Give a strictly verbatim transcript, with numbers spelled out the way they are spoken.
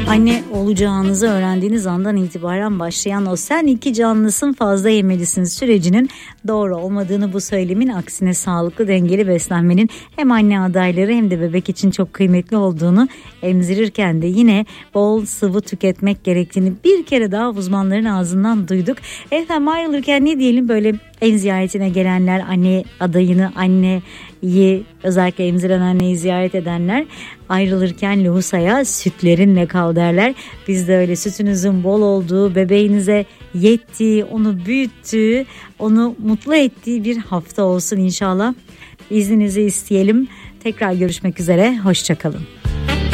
Anne olacağınızı öğrendiğiniz andan itibaren başlayan o sen iki canlısın fazla yemelisin sürecinin doğru olmadığını, bu söylemin aksine sağlıklı dengeli beslenmenin hem anne adayları hem de bebek için çok kıymetli olduğunu, emzirirken de yine bol sıvı tüketmek gerektiğini bir kere daha uzmanların ağzından duyduk. Efendim ayrılırken ne diyelim, böyle ev ziyaretine gelenler, anne adayını, anneyi, özellikle emziren anneyi ziyaret edenler ayrılırken lohusaya sütlerinle kal derler. Biz de öyle, sütünüzün bol olduğu, bebeğinize yettiği, onu büyüttüğü, onu mutlu ettiği bir hafta olsun inşallah. İzninizi isteyelim. Tekrar görüşmek üzere. Hoşça kalın.